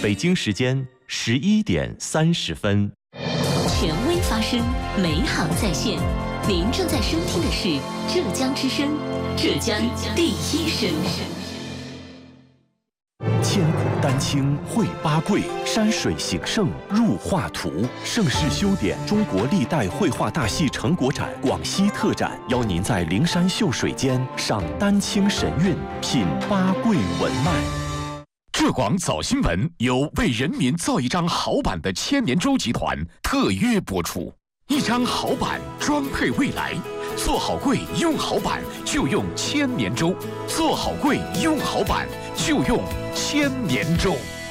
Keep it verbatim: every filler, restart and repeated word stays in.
北京时间十一点三十分。 权威发声，美好在线。您正在收听的是浙江之声，浙江第一声。 千古丹青绘八桂，山水形胜入画图。盛世修典中国历代绘画大戏成果展广西特展，邀您在灵山秀水间赏丹青神韵，品八桂文脉。 浙广早新闻由为人民造一张好版的千年舟集团特约播出。一张好版装配未来，做好柜用好版就用千年舟，做好柜用好版就用千年舟。